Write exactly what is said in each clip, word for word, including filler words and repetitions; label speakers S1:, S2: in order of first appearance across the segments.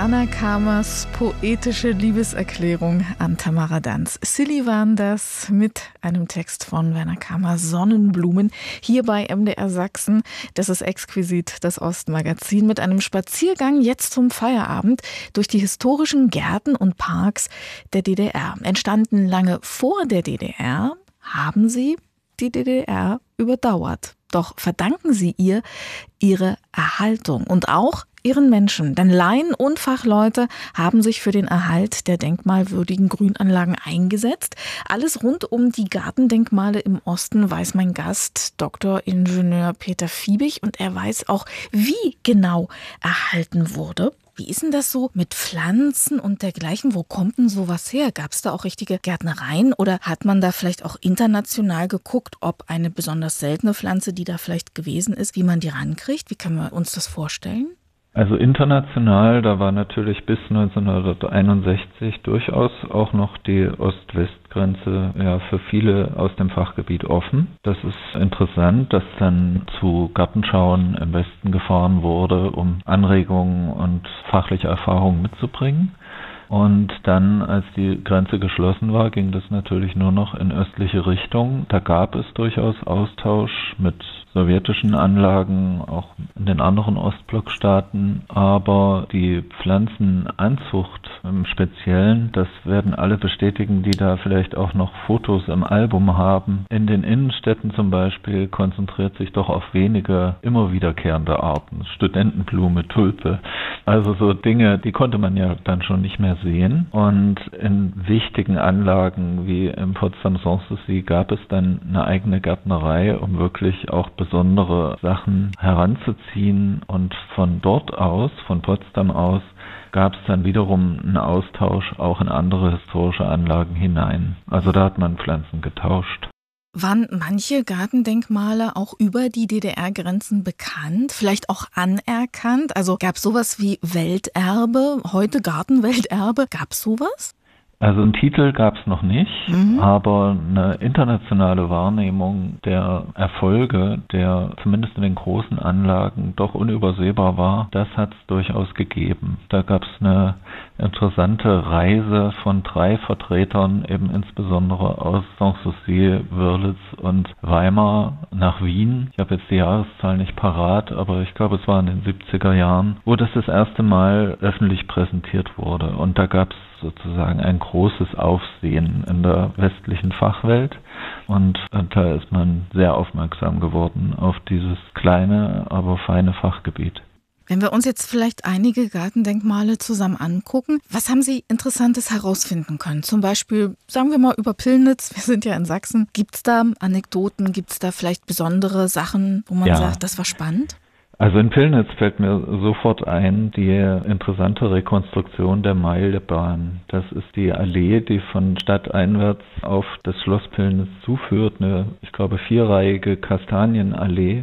S1: Werner Kamers poetische Liebeserklärung an Tamara Danz. Silly waren das mit einem Text von Werner Kamer, Sonnenblumen, hier bei M D R Sachsen. Das ist exquisit, das Ostmagazin, mit einem Spaziergang jetzt zum Feierabend durch die historischen Gärten und Parks der D D R. Entstanden lange vor der D D R, haben sie die D D R überdauert. Doch verdanken sie ihr ihre Erhaltung und auch ihren Menschen. Denn Laien und Fachleute haben sich für den Erhalt der denkmalwürdigen Grünanlagen eingesetzt. Alles rund um die Gartendenkmale im Osten weiß mein Gast, Doktor Ingenieur Peter Fiebig. Und er weiß auch, wie genau erhalten wurde. Wie ist denn das so mit Pflanzen und dergleichen? Wo kommt denn sowas her? Gab es da auch richtige Gärtnereien oder hat man da vielleicht auch international geguckt, ob eine besonders seltene Pflanze, die da vielleicht gewesen ist, wie man die rankriegt? Wie können wir uns das vorstellen?
S2: Also international, da war natürlich bis neunzehnhunderteinundsechzig durchaus auch noch die Ost-West-Grenze ja für viele aus dem Fachgebiet offen. Das ist interessant, dass dann zu Gartenschauen im Westen gefahren wurde, um Anregungen und fachliche Erfahrungen mitzubringen. Und dann, als die Grenze geschlossen war, ging das natürlich nur noch in östliche Richtung. Da gab es durchaus Austausch mit sowjetischen Anlagen, auch in den anderen Ostblockstaaten. Aber die Pflanzenanzucht im Speziellen, das werden alle bestätigen, die da vielleicht auch noch Fotos im Album haben. In den Innenstädten zum Beispiel konzentriert sich doch auf wenige immer wiederkehrende Arten. Studentenblume, Tulpe, also so Dinge, die konnte man ja dann schon nicht mehr sehen. Und in wichtigen Anlagen wie im Potsdam Sanssouci gab es dann eine eigene Gärtnerei, um wirklich auch besondere Sachen heranzuziehen. Und von dort aus, von Potsdam aus, gab es dann wiederum einen Austausch auch in andere historische Anlagen hinein. Also da hat man Pflanzen getauscht.
S1: Waren manche Gartendenkmale auch über die D D R-Grenzen bekannt, vielleicht auch anerkannt? Also gab es sowas wie Welterbe, heute Gartenwelterbe? Gab es sowas?
S2: Also einen Titel gab es noch nicht,
S1: mhm.
S2: aber eine internationale Wahrnehmung der Erfolge, der zumindest in den großen Anlagen doch unübersehbar war, das hat es durchaus gegeben. Da gab es eine interessante Reise von drei Vertretern, eben insbesondere aus Sanssouci, Wörlitz und Weimar nach Wien. Ich habe jetzt die Jahreszahl nicht parat, aber ich glaube, es war in den siebziger Jahren, wo das das erste Mal öffentlich präsentiert wurde. Und da gab es sozusagen ein großes Aufsehen in der westlichen Fachwelt. Und da ist man sehr aufmerksam geworden auf dieses kleine, aber feine Fachgebiet.
S1: Wenn wir uns jetzt vielleicht einige Gartendenkmale zusammen angucken, was haben Sie Interessantes herausfinden können? Zum Beispiel, sagen wir mal über Pillnitz, wir sind ja in Sachsen. Gibt es da Anekdoten, gibt es da vielleicht besondere Sachen, wo man
S2: ja.
S1: sagt, das war spannend?
S2: Also in Pillnitz fällt mir sofort ein die interessante Rekonstruktion der Meilebahn. Das ist die Allee, die von stadteinwärts auf das Schloss Pillnitz zuführt, eine, ich glaube, vierreihige Kastanienallee,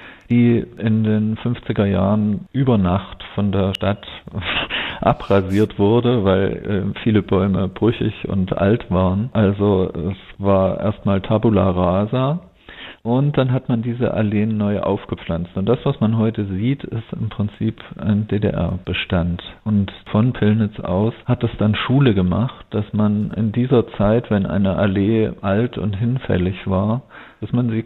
S2: die in den fünfziger Jahren über Nacht von der Stadt abrasiert wurde, weil äh, viele Bäume brüchig und alt waren. Also es war erstmal Tabula rasa. Und dann hat man diese Alleen neu aufgepflanzt. Und das, was man heute sieht, ist im Prinzip ein D D R-Bestand. Und von Pillnitz aus hat es dann Schule gemacht, dass man in dieser Zeit, wenn eine Allee alt und hinfällig war, dass man sie